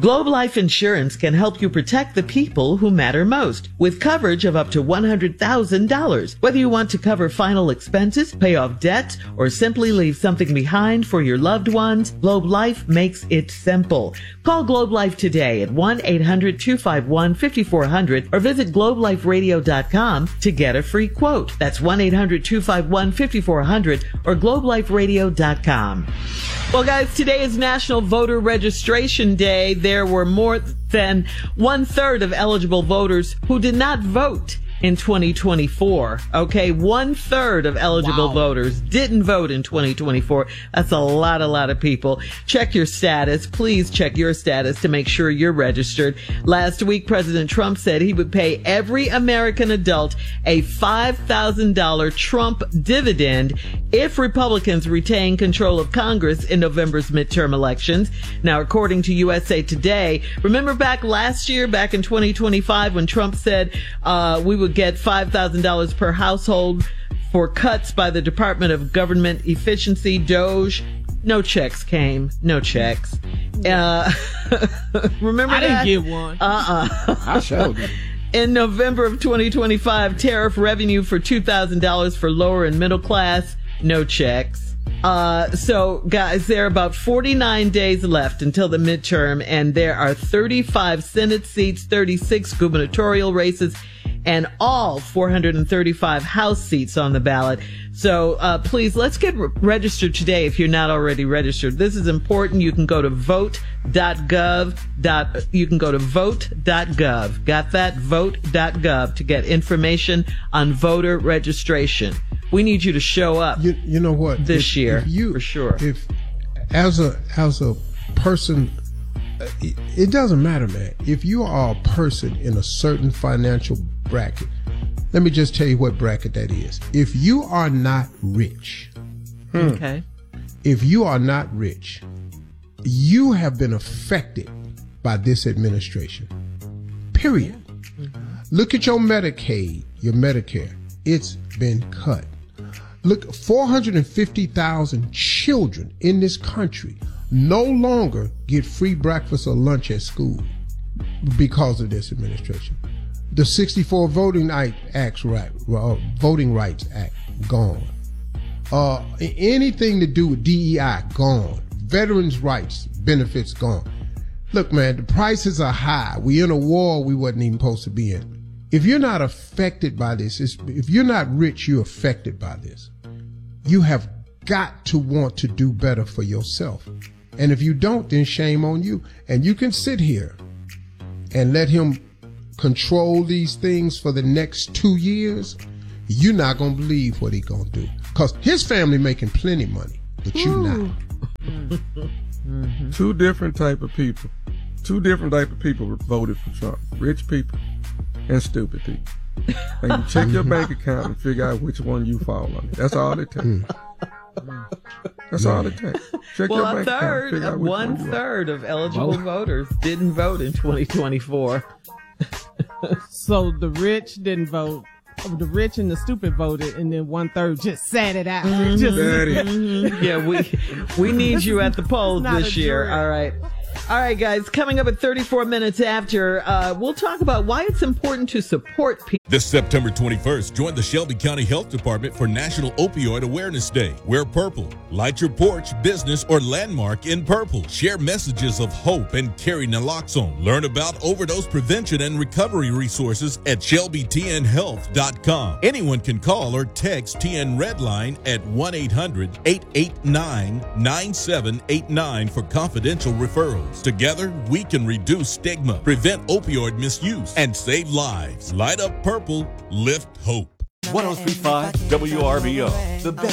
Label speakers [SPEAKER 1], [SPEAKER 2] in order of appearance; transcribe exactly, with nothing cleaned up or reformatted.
[SPEAKER 1] Globe Life Insurance can help you protect the people who matter most with coverage of up to one hundred thousand dollars. Whether you want to cover final expenses, pay off debts, or simply leave something behind for your loved ones, Globe Life makes it simple. Call Globe Life today at one eight hundred two five one five four zero zero or visit globe life radio dot com to get a free quote. That's one eight hundred two five one five four zero zero or globe life radio dot com. Well, guys, today is National Voter Registration Day. There were more than one third of eligible voters who did not vote in twenty twenty-four. Okay, one third of eligible wow. voters didn't vote in twenty twenty-four. That's a lot, a lot of people. Check your status. Please check your status to make sure you're registered. Last week, President Trump said he would pay every American adult a five thousand dollars Trump dividend if Republicans retain control of Congress in November's midterm elections. Now, according to U S A Today, remember back last year, back in twenty twenty-five, when Trump said uh, we would get five thousand dollars per household for cuts by the Department of Government Efficiency, DOGE. No checks came. No checks. Uh, remember
[SPEAKER 2] I
[SPEAKER 1] that?
[SPEAKER 2] didn't get one.
[SPEAKER 1] Uh-uh.
[SPEAKER 3] I showed it.
[SPEAKER 1] In November of twenty twenty-five, tariff revenue for two thousand dollars for lower and middle class. No checks. Uh, so, guys, there are about forty-nine days left until the midterm, and there are thirty-five Senate seats, thirty-six gubernatorial races, and all four hundred thirty-five House seats on the ballot. So uh, please, let's get re- registered today if you're not already registered. This is important. You can go to vote dot gov. You can go to vote dot gov. Got that? vote dot gov to get information on voter registration. We need you to show up.
[SPEAKER 4] You, you know what?
[SPEAKER 1] This
[SPEAKER 4] if,
[SPEAKER 1] year,
[SPEAKER 4] if you,
[SPEAKER 1] for sure.
[SPEAKER 4] If as a as a person, it, it doesn't matter, man. If you are a person in a certain financial bracket, let me just tell you what bracket that is. If you are not rich,
[SPEAKER 1] hmm. okay.
[SPEAKER 4] If you are not rich, you have been affected by this administration. Period. Mm-hmm. Look at your Medicaid, your Medicare. It's been cut. Look, four hundred fifty thousand children in this country no longer get free breakfast or lunch at school because of this administration. The sixty-four Voting Acts, right, uh, Voting Rights Act, gone. Uh, anything to do with D E I, gone. Veterans' rights benefits, gone. Look, man, the prices are high. We in a war we wasn't even supposed to be in. If you're not affected by this, it's, if you're not rich, you're affected by this. You have got to want to do better for yourself. And if you don't, then shame on you. And you can sit here and let him control these things for the next two years. You're not going to believe what he's going to do. Because his family making plenty money, but you not.
[SPEAKER 3] Mm-hmm. Two different type of people. Two different type of people voted for Trump. Rich people and stupid people. And you check your bank account and figure out which one you fall under. That's all it takes. Mm. That's all it takes. Check
[SPEAKER 1] well,
[SPEAKER 3] your
[SPEAKER 1] a
[SPEAKER 3] bank
[SPEAKER 1] third,
[SPEAKER 3] account.
[SPEAKER 1] one, one third of eligible Vote. voters didn't vote in twenty twenty-four.
[SPEAKER 2] So the rich didn't vote. The rich and the stupid voted, and then one third just sat it out.
[SPEAKER 1] Mm-hmm.
[SPEAKER 2] Just,
[SPEAKER 1] mm-hmm. Yeah, we we need you at the polls this year. All right. All right, guys, coming up at thirty-four minutes after, uh, we'll talk about why it's important to support people.
[SPEAKER 5] This September twenty-first, join the Shelby County Health Department for National Opioid Awareness Day. Wear purple. Light your porch, business, or landmark in purple. Share messages of hope and carry naloxone. Learn about overdose prevention and recovery resources at shelby t n health dot com. Anyone can call or text T N Redline at one eight hundred eight eight nine nine seven eight nine for confidential referrals. Together, we can reduce stigma, prevent opioid misuse, and save lives. Light up purple, lift hope.
[SPEAKER 6] one oh three point five W R B O, the best.